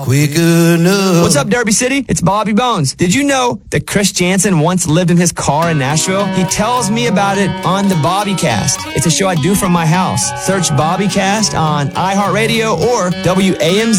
quick enough. What's up, Derby City? It's Bobby Bones. Did you know that Chris Jansen once lived in his car in Nashville? He tells me about it on the Bobbycast. It's a show I do from my house. Search Bobbycast on iHeartRadio or WAMZ.